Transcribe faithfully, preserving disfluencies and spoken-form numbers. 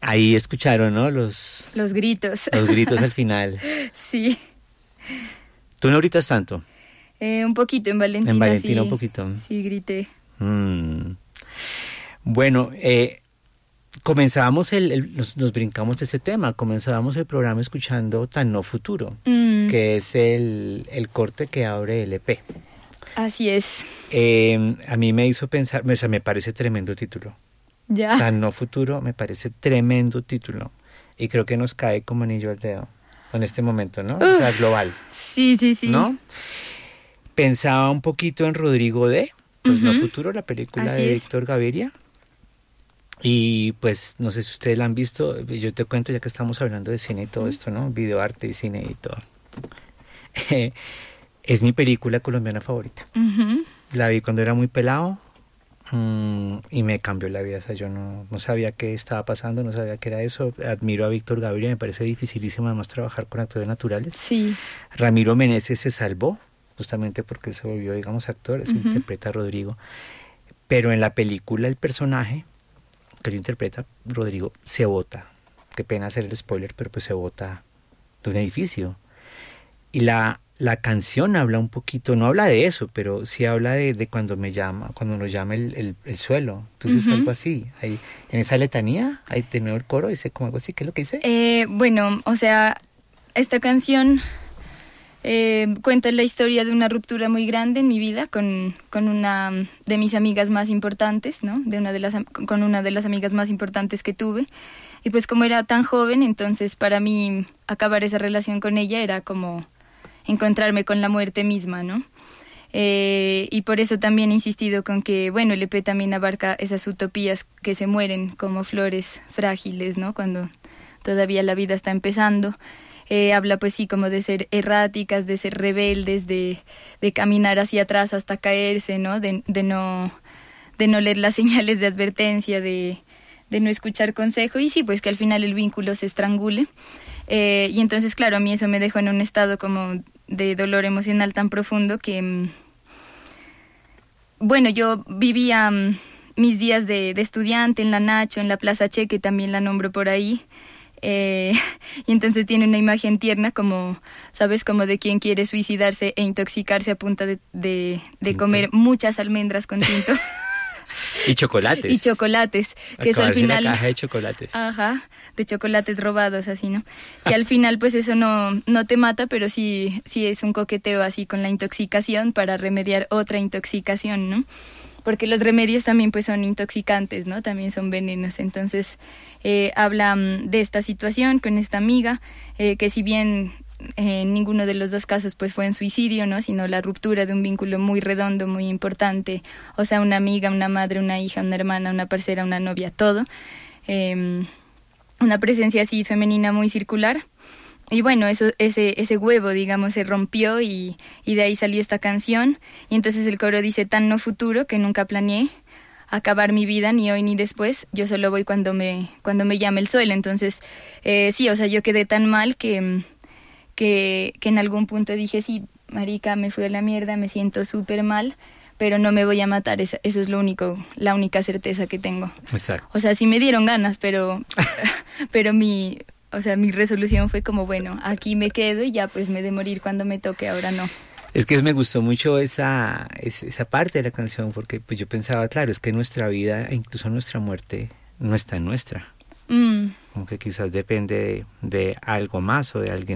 Ahí escucharon, ¿no? Los, Los gritos. los gritos al final. Sí. ¿Tú no gritas tanto? Eh, un poquito en Valentina. En Valentina sí, un poquito. Sí, grité. Mm. Bueno, eh, comenzábamos el, el nos, nos brincamos de ese tema, comenzábamos el programa escuchando Tan No Futuro, Mm. que es el, el corte que abre el E P. Así es. Eh, a mí me hizo pensar, o sea, me parece tremendo título. Ya. Tan No Futuro me parece tremendo título y creo que nos cae como anillo al dedo en este momento, ¿no? O sea, global. Sí, sí, sí. ¿No? Pensaba un poquito en Rodrigo D. Pues Ujú. No Futuro, la película Así de es. Víctor Gaviria. Y pues no sé si ustedes la han visto, yo te cuento ya que estamos hablando de cine y todo Ujú. esto, ¿no? Videoarte y cine y todo. Es mi película colombiana favorita. Ujú. La vi cuando era muy pelado mmm, y me cambió la vida. O sea, yo no, no sabía qué estaba pasando, no sabía qué era eso. Admiro a Víctor Gaviria, me parece dificilísimo además trabajar con actores naturales. Sí. Ramiro Meneses se salvó, justamente porque se volvió, digamos, actor, se Ujú. interpreta a Rodrigo. Pero en la película el personaje que lo interpreta, Rodrigo, se bota. Qué pena hacer el spoiler, pero pues se bota de un edificio. Y la, la canción habla un poquito, no habla de eso, pero sí habla de, de cuando me llama, cuando nos llama el, el, el suelo. Entonces Ujú. algo así. Ahí, en esa letanía, ahí de nuevo el coro, dice como algo así, ¿qué es lo que dice? Eh, bueno, o sea, esta canción eh, cuenta la historia de una ruptura muy grande en mi vida con, con una de mis amigas más importantes, ¿no? De una de las, am- con una de las amigas más importantes que tuve. Y pues como era tan joven, entonces para mí acabar esa relación con ella era como encontrarme con la muerte misma, ¿no? Eh, y por eso también he insistido con que, bueno, el E P también abarca esas utopías que se mueren como flores frágiles, ¿no? Cuando todavía la vida está empezando. Eh, habla pues sí como de ser erráticas, de ser rebeldes, de, de caminar hacia atrás hasta caerse, ¿no? De, de no de no leer las señales de advertencia, de, de no escuchar consejo y sí, pues que al final el vínculo se estrangule. Eh, y entonces, claro, a mí eso me dejó en un estado como de dolor emocional tan profundo que, mm, bueno, yo vivía mm, mis días de, de estudiante en la Nacho, en la Plaza Che, que también la nombro por ahí. Eh, y entonces tiene una imagen tierna como, ¿sabes? Como de quien quiere suicidarse e intoxicarse a punta de, de, de comer muchas almendras con tinto. Y chocolates. Y chocolates, que eso al Acabarse la final... caja de chocolates. Ajá, de chocolates robados, así, ¿no? Que al final, pues eso no, no te mata, pero sí, sí es un coqueteo así con la intoxicación para remediar otra intoxicación, ¿no? Porque los remedios también pues son intoxicantes, ¿no? También son venenos. Entonces, eh, habla mm, de esta situación con esta amiga, eh, que si bien eh, en ninguno de los dos casos pues fue en suicidio, ¿no? Sino la ruptura de un vínculo muy redondo, muy importante. O sea, una amiga, una madre, una hija, una hermana, una parcera, una novia, todo. Eh, una presencia así femenina muy circular. Y bueno, eso, ese, ese huevo, digamos, se rompió y, y de ahí salió esta canción. Y entonces el coro dice, tan no futuro que nunca planeé acabar mi vida ni hoy ni después. Yo solo voy cuando me, cuando me llame el sol. Entonces, eh, sí, o sea, yo quedé tan mal que, que, que en algún punto dije, sí, marica, me fui a la mierda, me siento súper mal, pero no me voy a matar. Eso, eso es lo único, la única certeza que tengo. Exacto. O sea, sí me dieron ganas, pero, pero mi... O sea, mi resolución fue como, bueno, aquí me quedo y ya pues me de morir cuando me toque, ahora no. Es que me gustó mucho esa, esa, esa parte de la canción porque pues yo pensaba, claro, es que nuestra vida e incluso nuestra muerte no está en nuestra. Mm. Como que quizás depende de, de algo más o de alguien